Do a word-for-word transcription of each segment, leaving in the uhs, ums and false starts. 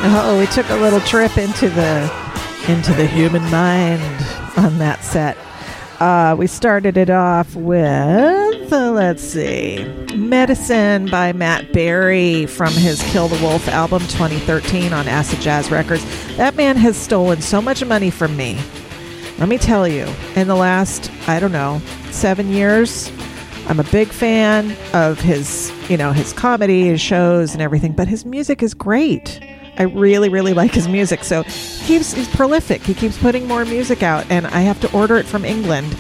Oh, we took a little trip into the into the human mind on that set. Uh, we started it off with, uh, let's see, Medicine by Matt Berry from his Kill the Wolf album twenty thirteen on Acid Jazz Records. That man has stolen so much money from me. Let me tell you, in the last, I don't know, seven years, I'm a big fan of his, you know, his comedy, his shows and everything, but his music is great. I really, really like his music. So he keeps, he's prolific. He keeps putting more music out, and I have to order it from England.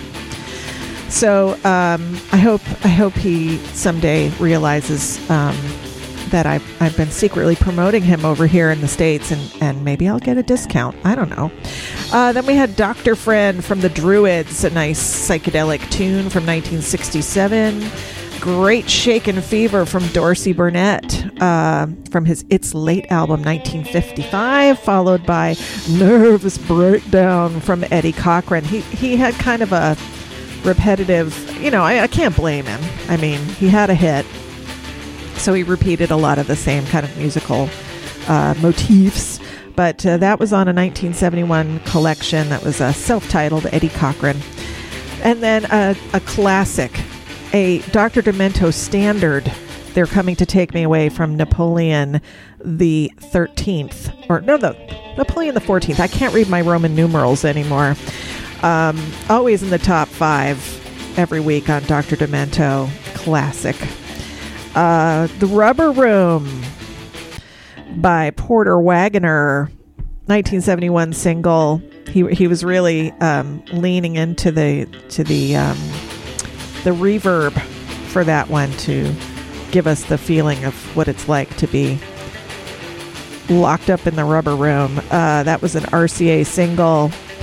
So um, I hope I hope he someday realizes um, that I've, I've been secretly promoting him over here in the States, and, and maybe I'll get a discount. I don't know. Uh, then we had Doctor Friend from the Druids, a nice psychedelic tune from nineteen sixty-seven. Great Shaken Fever from Dorsey Burnett uh, from his It's Late album nineteen fifty-five, followed by Nervous Breakdown from Eddie Cochran. He he had kind of a repetitive, you know, I, I can't blame him. I mean, he had a hit, so he repeated a lot of the same kind of musical uh, motifs. But uh, that was on a nineteen seventy-one collection that was uh, self-titled Eddie Cochran. And then uh, a classic, a Doctor Demento standard, They're Coming to Take Me Away from Napoleon the thirteenth. Or, no, the Napoleon the fourteenth. I can't read my Roman numerals anymore. Um, always in the top five every week on Doctor Demento. Classic. Uh, The Rubber Room by Porter Wagoner, nineteen seventy-one single. He he was really um, leaning into the to the um, the reverb for that one to give us the feeling of what it's like to be locked up in the rubber room. Uh, that was an R C A single.